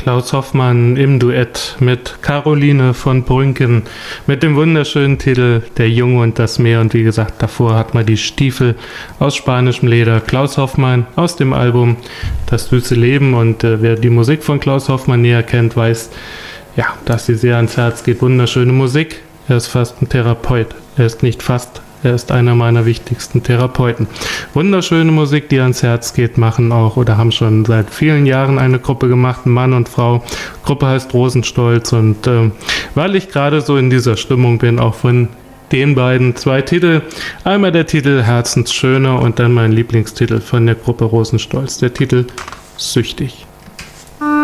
Klaus Hoffmann im Duett mit Caroline von Brünken mit dem wunderschönen Titel Der Junge und das Meer. Und wie gesagt, davor hat man die Stiefel aus spanischem Leder. Klaus Hoffmann aus dem Album Das süße Leben. Und wer die Musik von Klaus Hoffmann näher kennt, weiß, ja, dass sie sehr ans Herz geht. Wunderschöne Musik. Er ist fast ein Therapeut. Er ist nicht fast, er ist einer meiner wichtigsten Therapeuten. Wunderschöne Musik, die ans Herz geht, machen auch oder haben schon seit vielen Jahren eine Gruppe gemacht, Mann und Frau. Gruppe heißt Rosenstolz und weil ich gerade so in dieser Stimmung bin, auch von den beiden 2 Titel. Einmal der Titel Herzensschöne und dann mein Lieblingstitel von der Gruppe Rosenstolz, der Titel Süchtig.